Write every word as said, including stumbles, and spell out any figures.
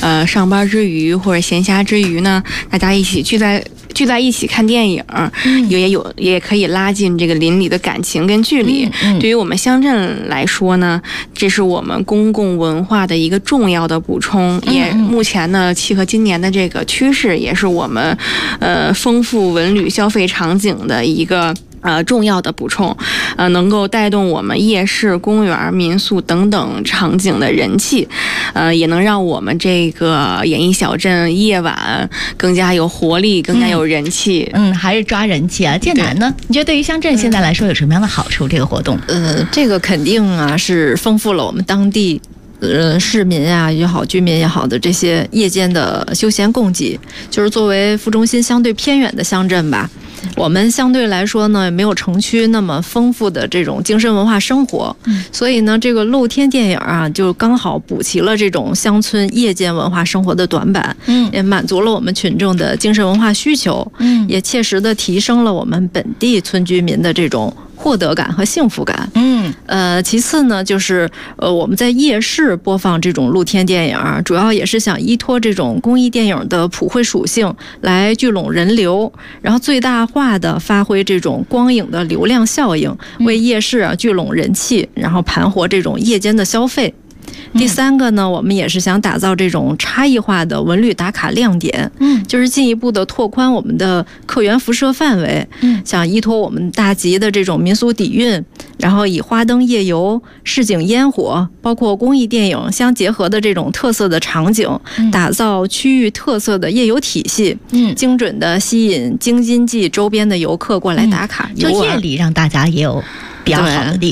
呃上班之余或者闲暇之余呢，大家一起聚在聚在一起看电影，嗯、也有也可以拉近这个邻里的感情跟距离。嗯嗯、对于我们乡镇来说呢，这是我们公共文化的一个重要的补充，嗯、也目前呢契合今年的这个趋势，也是我们呃丰富文旅消费场景的一个。呃，重要的补充，呃，能够带动我们夜市、公园、民宿等等场景的人气，呃，也能让我们这个演艺小镇夜晚更加有活力，更加有人气。 嗯，嗯还是抓人气啊。建南呢？你觉得对于乡镇现在来说有什么样的好处？这个活动？ 呃，这个肯定啊是丰富了我们当地。呃，市民啊也好，居民也好的这些夜间的休闲供给，就是作为副中心相对偏远的乡镇吧，我们相对来说呢没有城区那么丰富的这种精神文化生活，嗯、所以呢这个露天电影啊就刚好补齐了这种乡村夜间文化生活的短板，嗯，也满足了我们群众的精神文化需求，嗯，也切实的提升了我们本地村居民的这种获得感和幸福感。嗯，呃，其次呢，就是呃，我们在夜市播放这种露天电影，主要也是想依托这种公益电影的普惠属性来聚拢人流，然后最大化的发挥这种光影的流量效应，为夜市啊聚拢人气，然后盘活这种夜间的消费。第三个呢，我们也是想打造这种差异化的文旅打卡亮点，嗯，就是进一步的拓宽我们的客源辐射范围，嗯，想依托我们大集的这种民俗底蕴，然后以花灯夜游、市井烟火，包括公益电影相结合的这种特色的场景，嗯、打造区域特色的夜游体系，嗯，精准的吸引京津冀周边的游客过来打卡、 嗯、就夜里让大家也有比较好的地